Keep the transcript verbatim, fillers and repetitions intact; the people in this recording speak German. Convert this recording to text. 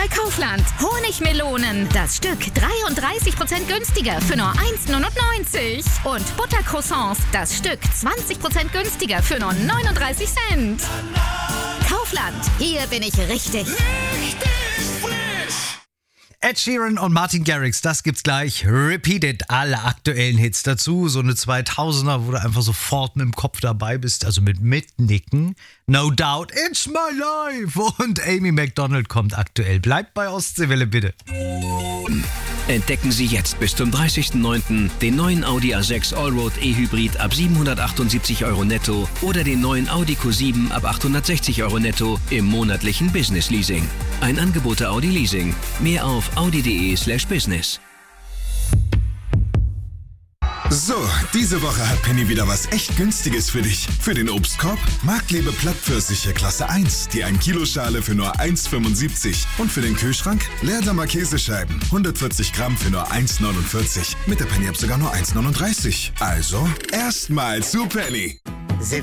bei Kaufland. Honigmelonen, das Stück dreiunddreißig Prozent günstiger für nur eins neunundneunzig. Und Buttercroissants, das Stück zwanzig Prozent günstiger für nur neununddreißig Cent. Kaufland, hier bin ich richtig. Richtig frisch. Ed Sheeran und Martin Garrix, das gibt's gleich. Repeated, alle aktuellen Hits dazu. So eine zweitausender, wo du einfach sofort mit dem Kopf dabei bist, also mit Mitnicken. No Doubt, It's My Life. Und Amy Macdonald kommt aktuell. Bleibt bei Ostseewelle, bitte. Entdecken Sie jetzt bis zum dreißigsten neunten den neuen Audi A sechs Allroad E-Hybrid ab siebenhundertachtundsiebzig Euro netto oder den neuen Audi Q sieben ab achthundertsechzig Euro netto im monatlichen Business Leasing. Ein Angebot der Audi Leasing. Mehr auf audi.de slash business. So, diese Woche hat Penny wieder was echt Günstiges für dich. Für den Obstkorb Marktliebe Plattpfirsiche Klasse eins, die ein Kilo Schale für nur eins fünfundsiebzig. Und für den Kühlschrank Leerdammer Käsescheiben, hundertvierzig Gramm für nur eins neunundvierzig. Mit der Penny-App sogar nur eins neununddreißig. Also, erstmal zu Penny.